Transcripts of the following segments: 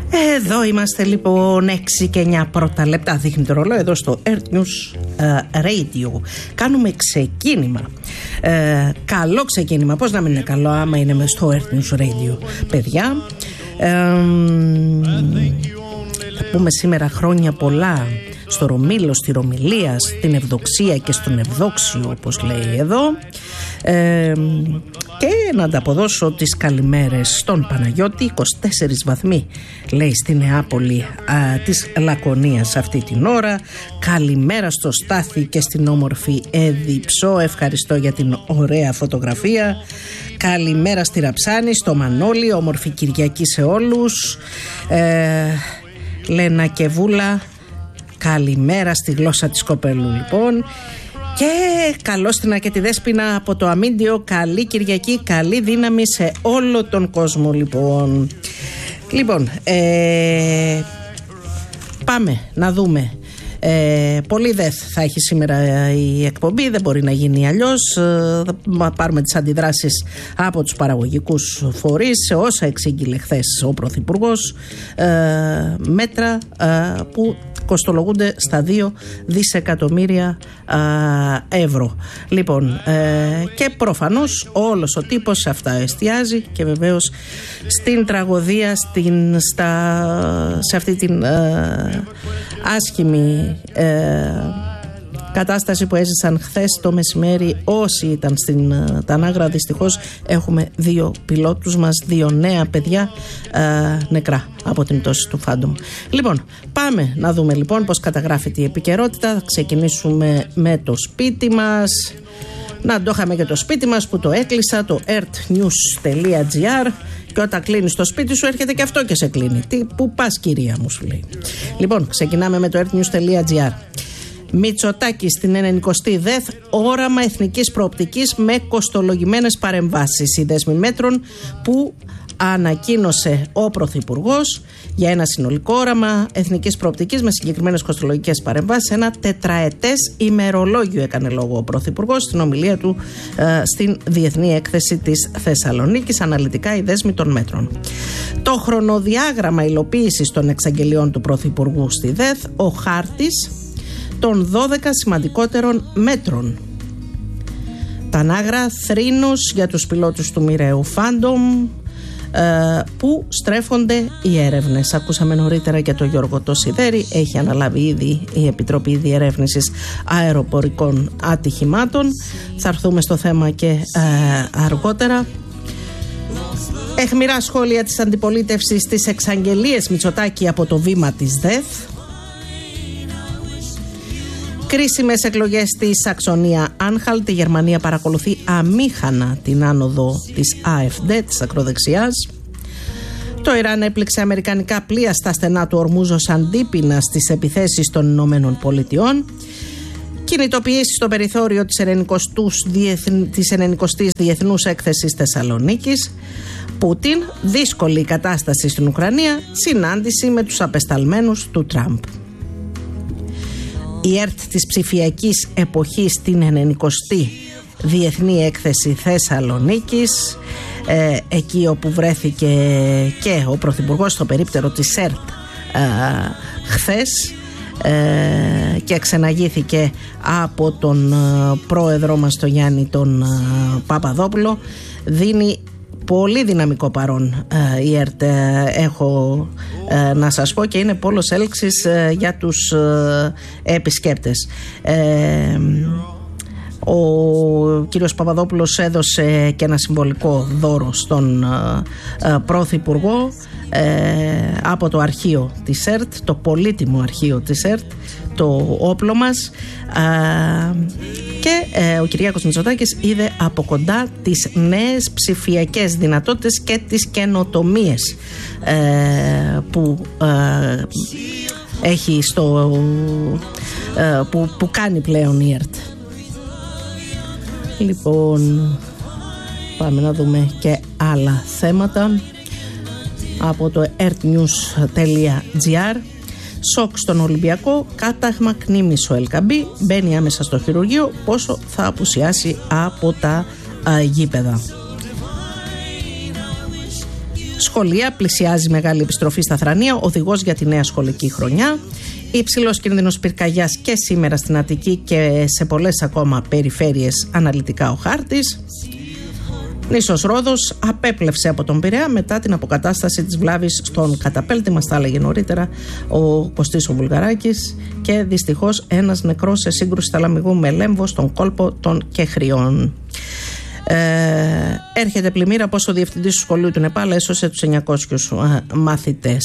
Εδώ είμαστε λοιπόν 6 και 9 πρώτα λεπτά δείχνει το ρολόι εδώ στο Earth News Radio. Κάνουμε ξεκίνημα, καλό ξεκίνημα. Πώς να μην είναι καλό άμα είναι μες στο Earth News Radio, παιδιά. Θα πούμε σήμερα χρόνια πολλά στο Ρωμήλο, στη Ρωμιλία, στην Ευδοξία και στον Ευδόξιο, όπως λέει εδώ. Και να ανταποδώσω τις καλημέρες στον Παναγιώτη. 24 βαθμοί λέει στη Νεάπολη της Λακωνίας αυτή την ώρα. Καλημέρα στο Στάθη και στην όμορφη Εδιψό. Ευχαριστώ για την ωραία φωτογραφία. Καλημέρα στη Ραψάνη, στο Μανώλη. Όμορφη Κυριακή σε όλους. Λένα και Βούλα, καλημέρα στη γλώσσα της Κοπελού λοιπόν. Και καλώς την και τη Δέσποινα από το Αμίντιο. Καλή Κυριακή, καλή δύναμη σε όλο τον κόσμο λοιπόν. Λοιπόν, πάμε να δούμε. Πολύ δε θα έχει σήμερα η εκπομπή, δεν μπορεί να γίνει αλλιώς. Θα πάρουμε τις αντιδράσεις από τους παραγωγικούς φορείς σε όσα εξήγηλε χθες ο Πρωθυπουργός, μέτρα που κοστολογούνται στα 2 δισεκατομμύρια ευρώ. Λοιπόν, και προφανώς όλος ο τύπος σε αυτά εστιάζει και βεβαίως στην τραγωδία, σε αυτή την άσχημη κατάσταση που έζησαν χθες το μεσημέρι όσοι ήταν στην Τανάγρα. Δυστυχώς έχουμε 2 πιλότους μας, 2 νέα παιδιά νεκρά από την πτώση του Phantom. Λοιπόν, πάμε να δούμε λοιπόν πώς καταγράφεται η επικαιρότητα. Θα ξεκινήσουμε με το σπίτι μας. Να το είχαμε και το σπίτι μας που το έκλεισα, το earthnews.gr. Και όταν κλείνεις το σπίτι σου έρχεται και αυτό και σε κλείνει. Πού πας κυρία μου, σου λέει. Λοιπόν, ξεκινάμε με το earthnews.gr. Μητσοτάκη στην 90η ΔΕΘ, όραμα εθνικής προοπτικής με κοστολογημένες παρεμβάσεις. Η δέσμη μέτρων που ανακοίνωσε ο Πρωθυπουργός για ένα συνολικό όραμα εθνικής προοπτικής με συγκεκριμένες κοστολογικές παρεμβάσεις. Ένα τετραετές ημερολόγιο έκανε λόγο ο Πρωθυπουργός στην ομιλία του στην Διεθνή Έκθεση της Θεσσαλονίκης. Αναλυτικά η δέσμη των μέτρων. Το χρονοδιάγραμμα υλοποίησης των εξαγγελιών του Πρωθυπουργού στη ΔΕΘ, ο χάρτης των 12 σημαντικότερων μέτρων. Τανάγρα, θρήνος για τους πιλότους του μοιραίου Phantom. Πού στρέφονται οι έρευνες. Ακούσαμε νωρίτερα και τον Γιώργο Τοσιδέρη. Έχει αναλάβει ήδη η Επιτροπή Διερεύνησης Αεροπορικών Ατυχημάτων. Θα έρθουμε στο θέμα και αργότερα. Αιχμηρά σχόλια της αντιπολίτευσης στις εξαγγελίες Μητσοτάκη από το βήμα της ΔΕΘ. Κρίσιμες εκλογές στη Σαξονία Άνχαλτ. Η Γερμανία παρακολουθεί αμήχανα την άνοδο της AfD, της ακροδεξιάς. Το Ιράν έπληξε αμερικανικά πλοία στα στενά του Ορμούζ ως αντίπεινα στις επιθέσεις των Ηνωμένων Πολιτειών. Κινητοποιήσεις στο περιθώριο της 90ης Διεθνούς Έκθεσης Θεσσαλονίκης. Πούτιν, δύσκολη κατάσταση στην Ουκρανία, συνάντηση με τους απεσταλμένους του Τραμπ. Η ΕΡΤ της ψηφιακής εποχής στην 90η Διεθνή Έκθεση Θεσσαλονίκης, εκεί όπου βρέθηκε και ο Πρωθυπουργός στο περίπτερο της ΕΡΤ χθες και ξεναγήθηκε από τον πρόεδρό μας τον Γιάννη τον Παπαδόπουλο. Δίνει πολύ δυναμικό παρόν η ΕΡΤ, έχω να σας πω, και είναι πόλος έλξης για τους επισκέπτες. Ο κύριος Παπαδόπουλος έδωσε και ένα συμβολικό δώρο στον Πρωθυπουργό από το αρχείο της ΕΡΤ, το πολύτιμο αρχείο της ΕΡΤ, το όπλο μας, και ο Κυριάκος Μητσοτάκης είδε από κοντά τις νέες ψηφιακές δυνατότητες και τις καινοτομίες που έχει που κάνει πλέον η ΕΡΤ. Λοιπόν, πάμε να δούμε και άλλα θέματα από το earthnews.gr. Σοκ στον Ολυμπιακό, κάταγμα κνήμης ο Ελκαμπή, μπαίνει άμεσα στο χειρουργείο, πόσο θα απουσιάσει από τα γήπεδα. Σχολεία, πλησιάζει μεγάλη επιστροφή στα θρανία, οδηγός για τη νέα σχολική χρονιά. Υψηλός κίνδυνος πυρκαγιάς και σήμερα στην Αττική και σε πολλές ακόμα περιφέρειες αναλυτικά ο χάρτης. Νήσος Ρόδος απέπλευσε από τον Πειραιά μετά την αποκατάσταση της βλάβης στον καταπέλτη, μας τα έλεγε νωρίτερα ο Κωστής ο Βουλγαράκης, και δυστυχώς ένας νεκρός σε σύγκρουση θαλαμιγού με Λέμβο στον κόλπο των Κεχριών. Έρχεται πλημμύρα πως ο διευθυντής του σχολείου του Νεπάλ έσωσε τους 900 μαθητές.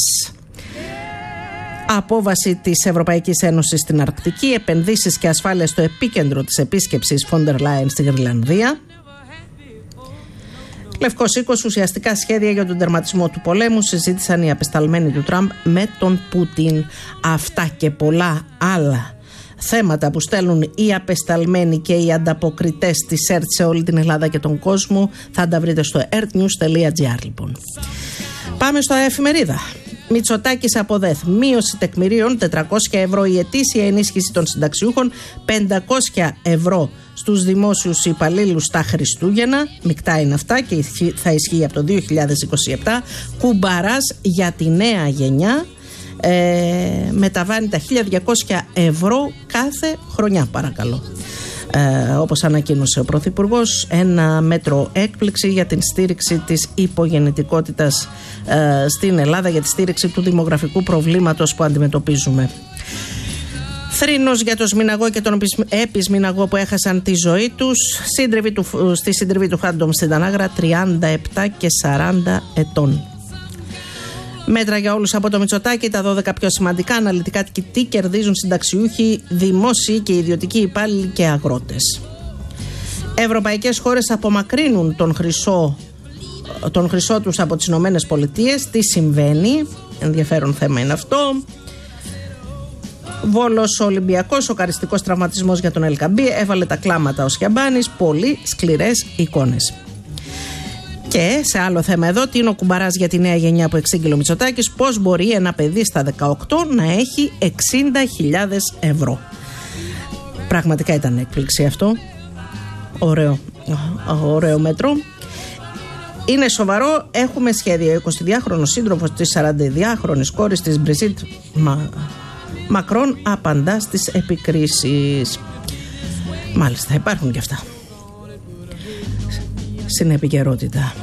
Απόβαση της Ευρωπαϊκής Ένωσης στην Αρκτική, επενδύσεις και ασφάλεια στο επίκεντρο της επίσκεψης Φόντερ Λάιεν στη Γρυλανδία. Λευκός Οίκος, ουσιαστικά σχέδια για τον τερματισμό του πολέμου συζήτησαν οι απεσταλμένοι του Τραμπ με τον Πούτιν. Αυτά και πολλά άλλα θέματα που στέλνουν οι απεσταλμένοι και οι ανταποκριτές της ΕΡΤ σε όλη την Ελλάδα και τον κόσμο θα τα βρείτε στο ertnews.gr. Λοιπόν, πάμε στο εφημερίδα. Μητσοτάκης από ΔΕΘ, μείωση τεκμηρίων 400 ευρώ η ετήσια ενίσχυση των συνταξιούχων, 500 ευρώ στους δημόσιους υπαλλήλους τα Χριστούγεννα, μεικτά είναι αυτά και θα ισχύει από το 2027. Κουμπαράς για τη νέα γενιά, μεταβάνει τα 1.200 ευρώ κάθε χρονιά, παρακαλώ. Όπως ανακοίνωσε ο Πρωθυπουργός, ένα μέτρο έκπληξη για την στήριξη της υπογεννητικότητας στην Ελλάδα, για τη στήριξη του δημογραφικού προβλήματος που αντιμετωπίζουμε. Θρήνος για τον Σμιναγό και τον Επισμιναγό που έχασαν τη ζωή τους. Στη συντριβή του Φάντομ στην Τανάγρα, 37 και 40 ετών. Μέτρα για όλους από το Μητσοτάκη, τα 12 πιο σημαντικά αναλυτικά τι κερδίζουν συνταξιούχοι, δημόσιοι και ιδιωτικοί υπάλληλοι και αγρότες. Ευρωπαϊκές χώρες απομακρύνουν τον χρυσό τους από τις Ηνωμένες Πολιτείες. Τι συμβαίνει, ενδιαφέρον θέμα είναι αυτό. Βόλος Ολυμπιακός, σοκαριστικός τραυματισμός για τον Ελκαμπή, έβαλε τα κλάματα ο Σιαμπάνης, πολύ σκληρές εικόνες. Και σε άλλο θέμα εδώ, τι είναι ο κουμπαράς για τη νέα γενιά που εξήγηλε ο Μητσοτάκης, πώς μπορεί ένα παιδί στα 18 να έχει 60.000 ευρώ. Πραγματικά ήταν έκπληξη αυτό. Ωραίο μέτρο. Είναι σοβαρό, έχουμε σχέδιο. 22χρονος σύντροφος της 42χρονης κόρης της Μπριζίτ Μακρόν απαντά στις επικρίσεις. Μάλιστα, υπάρχουν και αυτά στην επικαιρότητα.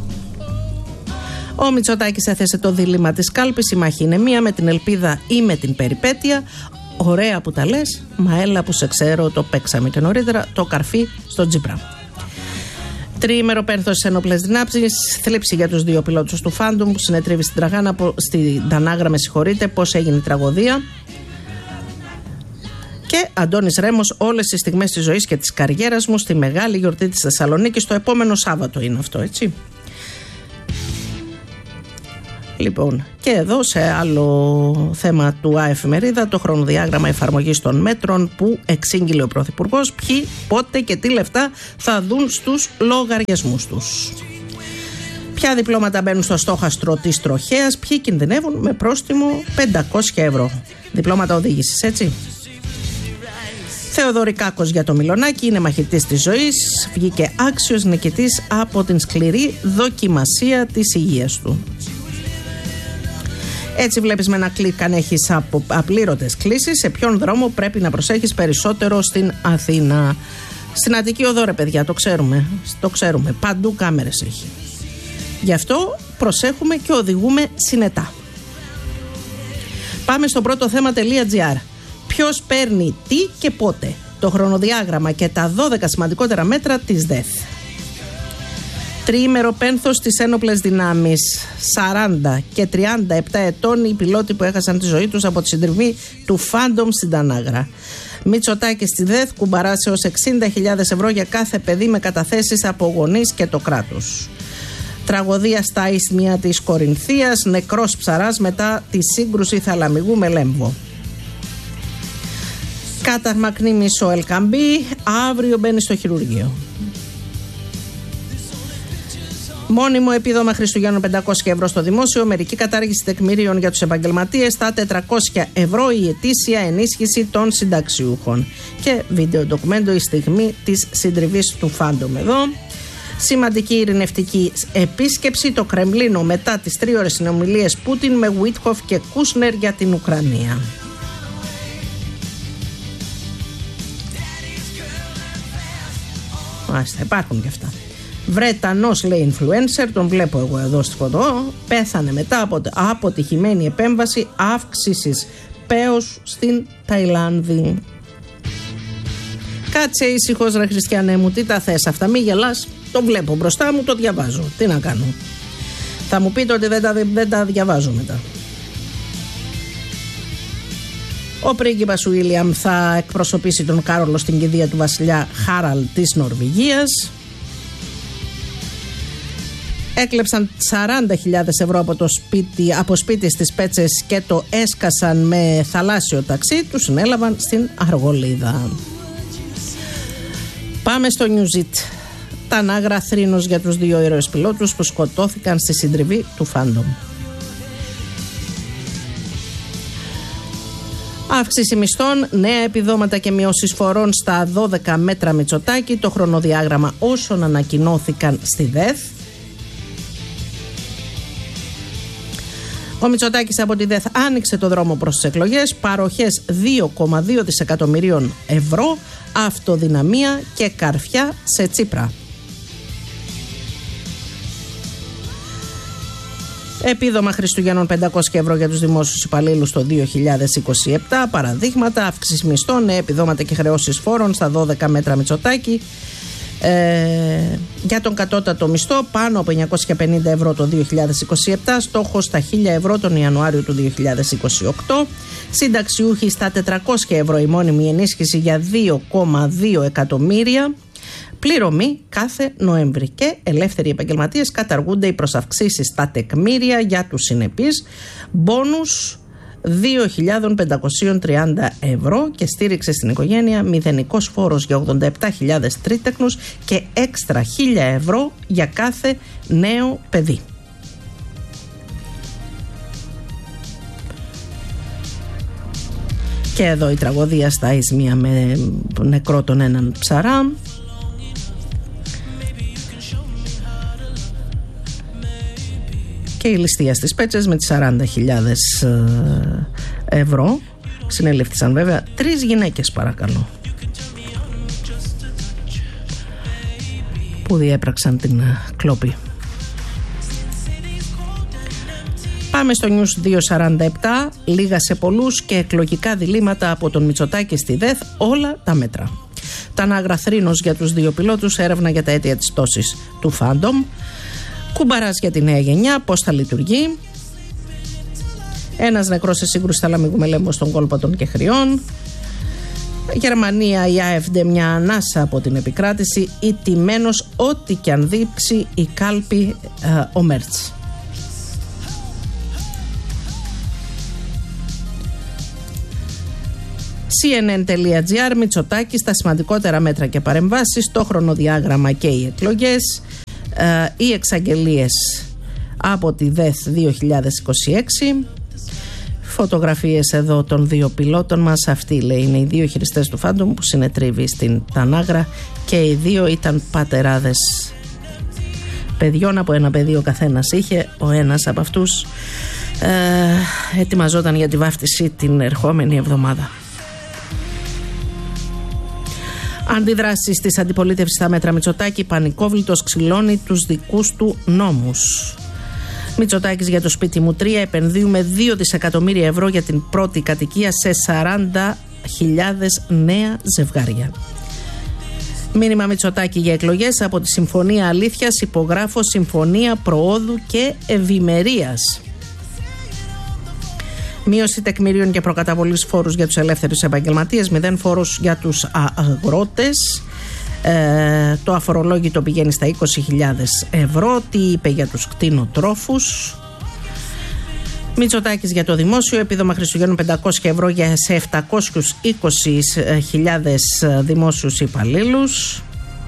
Ο Μητσοτάκης έθεσε το δίλημμα της κάλπης. Η μάχη είναι μία, με την ελπίδα ή με την περιπέτεια. Ωραία που τα λες, μα έλα που σε ξέρω, το παίξαμε και νωρίτερα, το καρφί στο Τζίπρα. Τριήμερο πένθος στις ένοπλες δυνάμεις, θλίψη για τους δύο πιλότους του Φάντομ που συνετρίβει στην Τανάγρα, πώς έγινε η τραγωδία. Και Αντώνης Ρέμος, όλες τις στιγμές της ζωής και της καριέρας μου στη μεγάλη γιορτή της Θεσσαλονίκης. Το επόμενο Σάββατο είναι αυτό, έτσι. Λοιπόν, και εδώ σε άλλο θέμα του ΑΕΦημερίδα, το χρονοδιάγραμμα εφαρμογής των μέτρων που εξήγηλε ο Πρωθυπουργός, ποιοι, πότε και τι λεφτά θα δουν στους λογαριασμούς τους. Ποια διπλώματα μπαίνουν στο στόχαστρο της τροχέας, ποιοι κινδυνεύουν με πρόστιμο 500 ευρώ. Διπλώματα οδήγησης, έτσι. Θεοδωρικάκος για το Μιλονάκι, είναι μαχητής της ζωής, βγήκε άξιος νικητής από την σκληρή δοκιμασία της υγείας του. Έτσι βλέπεις με ένα κλικ αν έχεις απλήρωτες κλήσεις σε ποιον δρόμο πρέπει να προσέχεις περισσότερο στην Αθήνα. Στην Αττική Οδό, ρε παιδιά, το ξέρουμε, παντού κάμερες έχει. Γι' αυτό προσέχουμε και οδηγούμε συνετά. Πάμε στο πρώτο θέμα.gr. Ποιος παίρνει τι και πότε, το χρονοδιάγραμμα και τα 12 σημαντικότερα μέτρα της ΔΕΘ. Τριήμερο πένθος στις ένοπλες δυνάμεις, 40 και 37 ετών οι πιλότοι που έχασαν τη ζωή τους από τη συντριβή του Φάντομ στην Τανάγρα. Μητσοτάκης στη ΔΕΘ, κουμπαράς έως 60.000 ευρώ για κάθε παιδί με καταθέσεις από γονείς και το κράτος. Τραγωδία στα Ισθμία της Κορινθίας, νεκρός ψαράς μετά τη σύγκρουση θαλαμιγού με Λέμβο. Κάταγμα κνήμης ο Ελκαμπή, αύριο μπαίνει στο χειρουργείο. Μόνιμο επίδομα Χριστουγέννων 500 ευρώ στο δημόσιο, μερική κατάργηση τεκμηρίων για τους επαγγελματίες, στα 400 ευρώ η ετήσια ενίσχυση των συνταξιούχων. Και βίντεο ντοκουμέντο, η στιγμή της συντριβής του Φάντομ εδώ. Σημαντική ειρηνευτική επίσκεψη το Κρεμλίνο μετά τις 3 ώρες συνομιλίες Πούτιν με Βίτκοφ και Κούσνερ για την Ουκρανία. Μάλιστα, υπάρχουν και αυτά. Βρετανός, λέει, influencer, τον βλέπω εγώ εδώ στη φωτό, πέθανε μετά από αποτυχημένη επέμβαση αύξησης πέος στην Ταϊλάνδη. Κάτσε ήσυχος, ρε Χριστιανέ μου, τι τα θες αυτά, μη γελάς, το βλέπω μπροστά μου, το διαβάζω, τι να κάνω. Θα μου πείτε ότι δεν τα διαβάζω μετά. Ο πρίγκιπας Ουίλιαμ θα εκπροσωπήσει τον Κάρολο στην κηδεία του βασιλιά Χάραλ της Νορβηγίας. Έκλεψαν 40.000 ευρώ από σπίτι στις Πέτσες και το έσκασαν με θαλάσσιο ταξί. Τους συνέλαβαν στην Αργολίδα. Πάμε στο Νιουζίτ. Τανάγρα, θρήνος για τους 2 ήρωες πιλότους που σκοτώθηκαν στη συντριβή του Φάντομ. Αύξηση μισθών, νέα επιδόματα και μειώσεις φορών στα 12 μέτρα Μητσοτάκη, το χρονοδιάγραμμα όσων ανακοινώθηκαν στη ΔΕΘ. Ο Μητσοτάκης από τη ΔΕΘ άνοιξε το δρόμο προς τις εκλογές, παροχές 2,2 δισεκατομμυρίων ευρώ, αυτοδυναμία και καρφιά σε Τσίπρα. Επίδομα Χριστουγέννων 500 ευρώ για τους δημόσιους υπαλλήλους το 2027. Παραδείγματα, αύξηση μισθών, επιδόματα και χρεώσεις φόρων στα 12 μέτρα Μητσοτάκη. Για τον κατώτατο μισθό πάνω από 950 ευρώ το 2027, στόχος στα 1000 ευρώ τον Ιανουάριο του 2028. Συνταξιούχοι στα 400 ευρώ η μόνιμη ενίσχυση για 2,2 εκατομμύρια. Πληρωμή κάθε Νοέμβρη και ελεύθεροι επαγγελματίες καταργούνται οι προσαυξήσεις στα τεκμήρια για τους συνεπείς. Μπόνους 2.530 ευρώ και στήριξη στην οικογένεια, μηδενικός φόρος για 87.000 τρίτεκνους και έξτρα 1.000 ευρώ για κάθε νέο παιδί. Και εδώ η τραγωδία στα Ισμία με νεκρό τον έναν ψαρά. Και η ληστεία στις Πέτσες με τις 40.000 ευρώ. Συνελήφθησαν βέβαια 3 γυναίκες, παρακαλώ, που διέπραξαν την κλοπή. Πάμε στο News 247. Λίγα σε πολλούς και εκλογικά διλήμματα από τον Μητσοτάκη στη ΔΕΘ, όλα τα μέτρα. Τανάγρα, θρήνος για τους 2 πιλότους, έρευνα για τα αίτια της πτώσης του Φάντομ. Κουμπαράς για τη νέα γενιά, πώς θα λειτουργεί. Ένας νεκρός σε σύγκρουση θαλαμικού με λέμβο στον κόλπο των Κεχριών. Γερμανία, η AfD μια ανάσα από την επικράτηση, ηττημένος ό,τι και αν δείξει η κάλπη ο Μέρτς. CNN.gr, Μητσοτάκη στα σημαντικότερα μέτρα και παρεμβάσεις, το χρονοδιάγραμμα και οι εκλογές. Οι εξαγγελίες από τη ΔΕΘ 2026. Φωτογραφίες εδώ των 2 πιλότων μας. Αυτοί, λέει, είναι οι 2 χειριστές του Φάντομ που συνετρίβει στην Τανάγρα και οι 2 ήταν πατεράδες παιδιών. Από ένα παιδί ο καθένας είχε. Ο ένας από αυτούς ετοιμαζόταν για τη βάφτιση την ερχόμενη εβδομάδα. Αντιδράσεις της αντιπολίτευσης στα μέτρα Μητσοτάκη, πανικόβλητος ξυλώνει τους δικούς του νόμους. Μητσοτάκης για το σπίτι μου 3, επενδύουμε 2 δισεκατομμύρια ευρώ για την πρώτη κατοικία σε 40.000 νέα ζευγάρια. Μήνυμα Μητσοτάκη για εκλογές από τη Συμφωνία Αλήθειας, υπογράφω Συμφωνία Προόδου και Ευημερίας. Μείωση τεκμηρίων και προκαταβολής φόρους για τους ελεύθερους επαγγελματίες, 0 φόρους για τους αγρότες. Το αφορολόγητο πηγαίνει στα 20.000 ευρώ. Τι είπε για τους κτηνοτρόφους. Μητσοτάκης για το δημόσιο, επίδομα Χριστουγέννων 500 ευρώ σε 720.000 δημόσιους υπαλλήλους.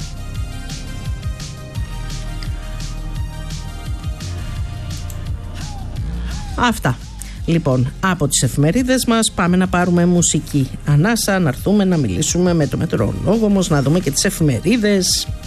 Αυτά. Λοιπόν, από τις εφημερίδες μας πάμε να πάρουμε μουσική ανάσα, να έρθουμε να μιλήσουμε με το μετεωρολόγο μας, να δούμε και τις εφημερίδες.